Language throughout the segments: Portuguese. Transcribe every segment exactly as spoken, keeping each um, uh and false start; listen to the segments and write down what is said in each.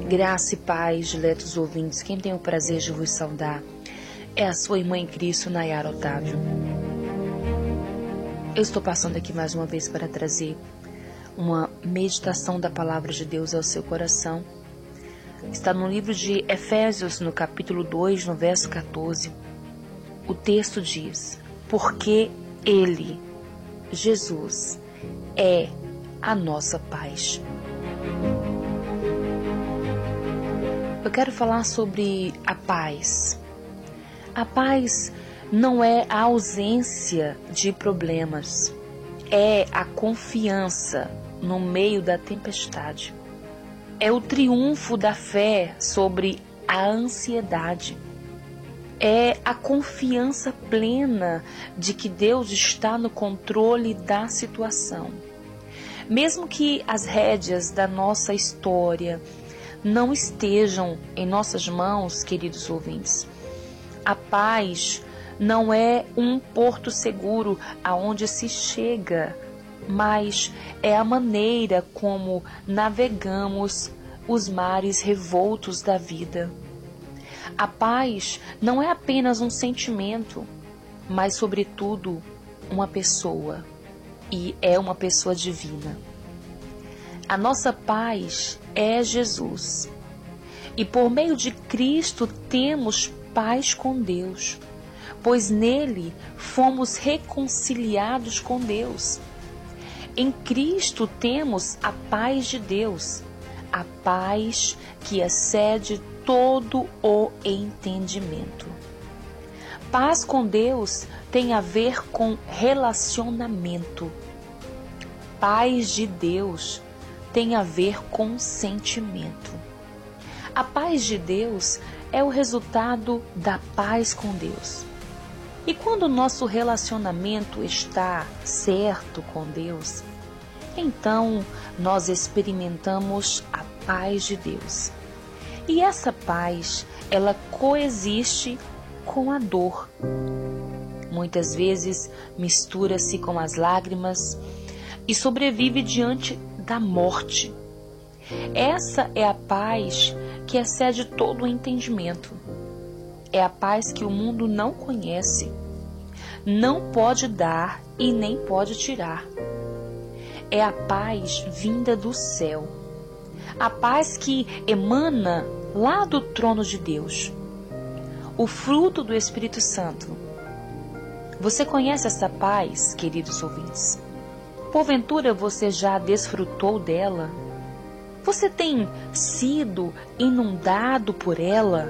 Graça e paz, diletos ouvintes, quem tem o prazer de vos saudar é a sua irmã em Cristo, Nayara Otávio. Eu estou passando aqui mais uma vez para trazer uma meditação da Palavra de Deus ao seu coração. Está no livro de Efésios, no capítulo dois, no verso quatorze. O texto diz: porque Ele, Jesus, é a nossa paz. Eu quero falar sobre a paz. A paz não é a ausência de problemas, é a confiança no meio da tempestade. É o triunfo da fé sobre a ansiedade. É a confiança plena de que Deus está no controle da situação. Mesmo que as rédeas da nossa história não estejam em nossas mãos, queridos ouvintes, a paz não é um porto seguro aonde se chega, mas é a maneira como navegamos os mares revoltos da vida. A paz não é apenas um sentimento, mas, sobretudo, uma pessoa, e é uma pessoa divina. A nossa paz é Jesus, e por meio de Cristo temos paz com Deus, pois nele fomos reconciliados com Deus. Em Cristo temos a paz de Deus, a paz que excede todo o entendimento. Paz com Deus tem a ver com relacionamento. Paz de Deus tem a ver com sentimento. A paz de Deus é o resultado da paz com Deus. E quando o nosso relacionamento está certo com Deus, então nós experimentamos a paz de Deus. E essa paz, ela coexiste com a dor. Muitas vezes mistura-se com as lágrimas e sobrevive diante da morte. Essa é a paz que excede todo o entendimento. É a paz que o mundo não conhece, não pode dar e nem pode tirar. É a paz vinda do céu. A paz que emana lá do trono de Deus. O fruto do Espírito Santo. Você conhece essa paz, queridos ouvintes? Porventura você já desfrutou dela? Você tem sido inundado por ela?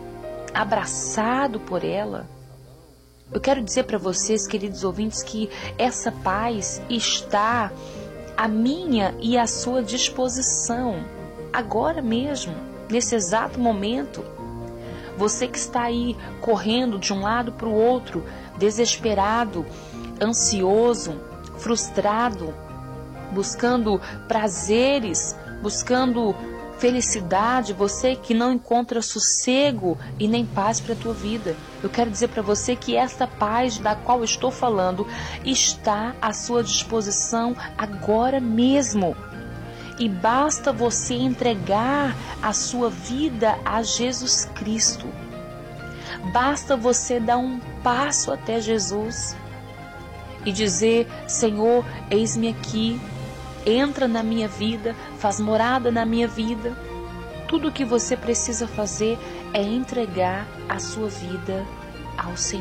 Abraçado por ela? Eu quero dizer para vocês, queridos ouvintes, que essa paz está à minha e à sua disposição, agora mesmo, nesse exato momento. Você que está aí correndo de um lado para o outro, desesperado, ansioso, frustrado, buscando prazeres, buscando felicidade, você que não encontra sossego e nem paz para a tua vida. Eu quero dizer para você que esta paz da qual eu estou falando está à sua disposição agora mesmo. E basta você entregar a sua vida a Jesus Cristo. Basta você dar um passo até Jesus e dizer: Senhor, eis-me aqui. Entra na minha vida, faz morada na minha vida. Tudo o que você precisa fazer é entregar a sua vida ao Senhor.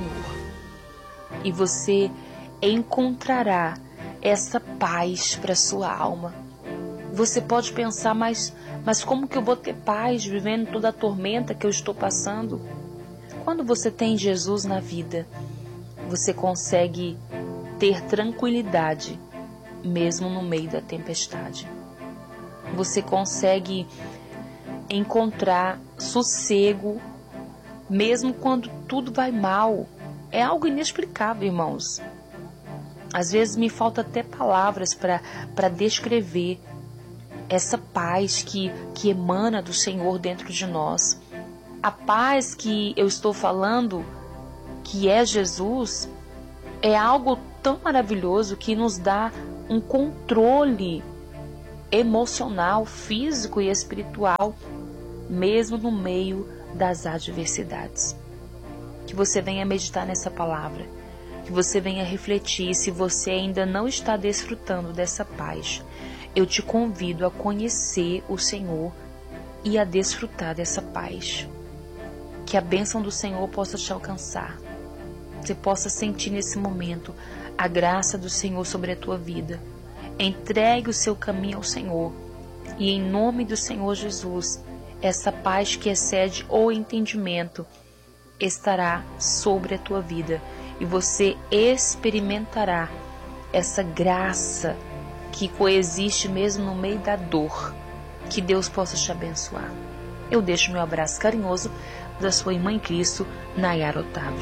E você encontrará essa paz para a sua alma. Você pode pensar, mas, mas como que eu vou ter paz vivendo toda a tormenta que eu estou passando? Quando você tem Jesus na vida, você consegue ter tranquilidade mesmo no meio da tempestade. Você consegue encontrar sossego mesmo quando tudo vai mal. É algo inexplicável, irmãos. Às vezes me falta até palavras para para descrever essa paz que, que emana do Senhor dentro de nós. A paz que eu estou falando, que é Jesus, é algo tão maravilhoso que nos dá um controle emocional, físico e espiritual mesmo no meio das adversidades. Que você venha meditar nessa palavra, que você venha refletir. Se você ainda não está desfrutando dessa paz, eu te convido a conhecer o Senhor e a desfrutar dessa paz. Que a bênção do Senhor possa te alcançar. Você possa sentir nesse momento a graça do Senhor sobre a tua vida. Entregue o seu caminho ao Senhor. E em nome do Senhor Jesus, essa paz que excede o entendimento estará sobre a tua vida. E você experimentará essa graça que coexiste mesmo no meio da dor. Que Deus possa te abençoar. Eu deixo meu abraço carinhoso da sua irmã em Cristo, Nayara Otávio.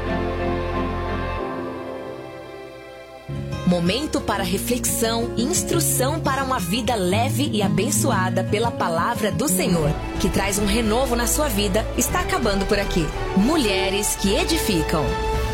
Momento para reflexão e instrução para uma vida leve e abençoada pela palavra do Senhor, que traz um renovo na sua vida, está acabando por aqui. Mulheres que edificam.